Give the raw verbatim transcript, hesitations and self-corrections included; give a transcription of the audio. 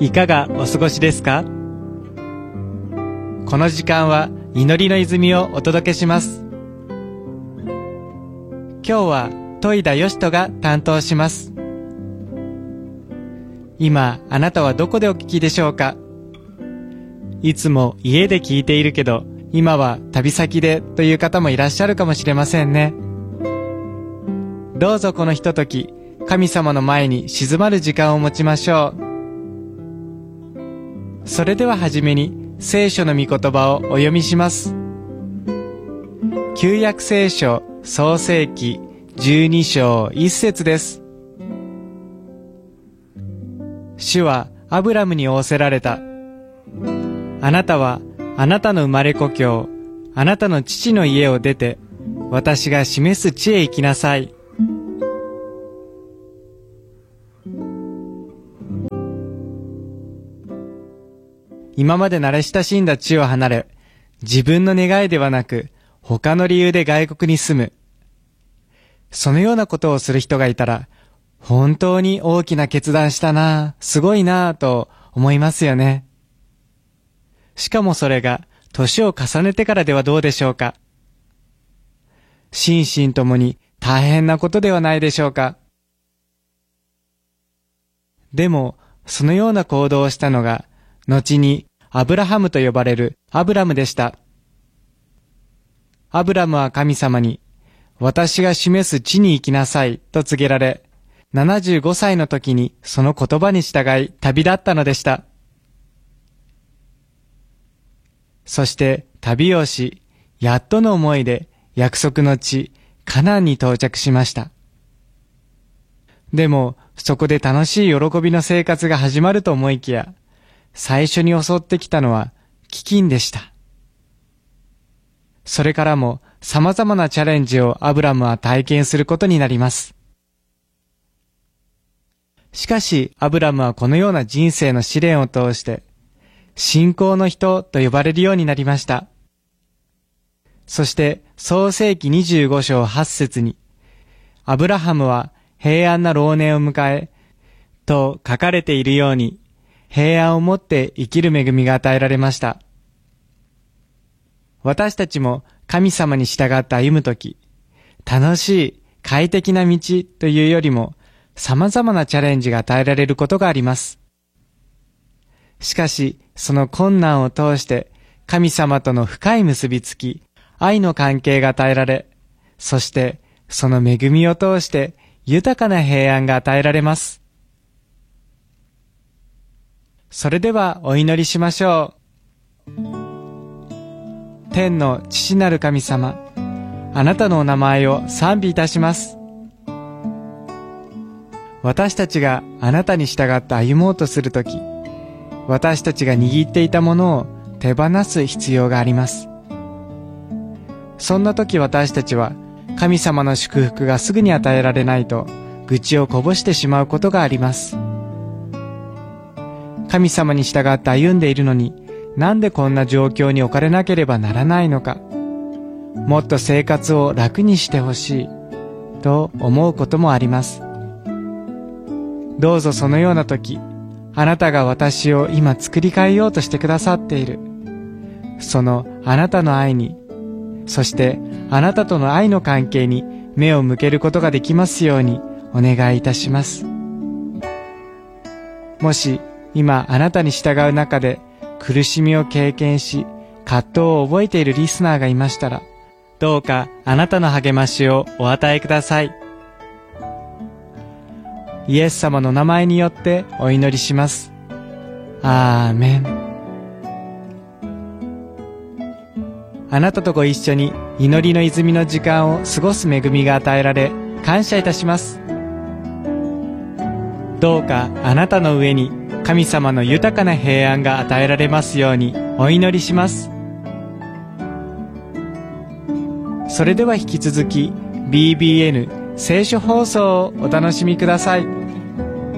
いかがお過ごしですか？この時間は祈りの泉をお届けします。今日は戸井田義人が担当します。今あなたはどこでお聞きでしょうか？いつも家で聞いているけど、今は旅先でという方もいらっしゃるかもしれませんね。どうぞこのひととき、神様の前に静まる時間を持ちましょう。それでははじめに聖書の御言葉をお読みします。旧約聖書創世記じゅうに章いち節です。主はアブラムに仰せられた。あなたはあなたの生まれ故郷、あなたの父の家を出て、私が示す地へ行きなさい。今まで慣れ親しんだ地を離れ、自分の願いではなく他の理由で外国に住む。そのようなことをする人がいたら、本当に大きな決断したな、すごいなと思いますよね。しかもそれが年を重ねてからではどうでしょうか。心身ともに大変なことではないでしょうか。でもそのような行動をしたのが後にアブラハムと呼ばれるアブラムでした。アブラムは神様に、私が示す地に行きなさいと告げられ、ななじゅうごさいの時にその言葉に従い旅立ったのでした。そして旅をし、やっとの思いで約束の地カナンに到着しました。でもそこで楽しい喜びの生活が始まると思いきや、最初に襲ってきたのは飢饉でした。それからも様々なチャレンジをアブラムは体験することになります。しかしアブラムはこのような人生の試練を通して信仰の人と呼ばれるようになりました。そして創世記にじゅうご章はち節に、アブラハムは平安な老年を迎えと書かれているように、平安をもって生きる恵みが与えられました。私たちも神様に従って歩むとき、楽しい快適な道というよりも様々なチャレンジが与えられることがあります。しかしその困難を通して神様との深い結びつき、愛の関係が与えられ、そしてその恵みを通して豊かな平安が与えられます。それではお祈りしましょう。天の父なる神様、あなたのお名前を賛美いたします。私たちがあなたに従って歩もうとするとき、私たちが握っていたものを手放す必要があります。そんなとき私たちは神様の祝福がすぐに与えられないと愚痴をこぼしてしまうことがあります。神様に従って歩んでいるのに、なんでこんな状況に置かれなければならないのか、もっと生活を楽にしてほしいと思うこともあります。どうぞそのような時、あなたが私を今作り変えようとしてくださっている、そのあなたの愛に、そしてあなたとの愛の関係に目を向けることができますようにお願いいたします。もし今あなたに従う中で苦しみを経験し、葛藤を覚えているリスナーがいましたら、どうかあなたの励ましをお与えください。イエス様の名前によってお祈りします。アーメン。あなたとご一緒に祈りの泉の時間を過ごす恵みが与えられ、感謝いたします。どうかあなたの上に神様の豊かな平安が与えられますようにお祈りします。それでは引き続き ビービーエヌ 聖書放送をお楽しみください。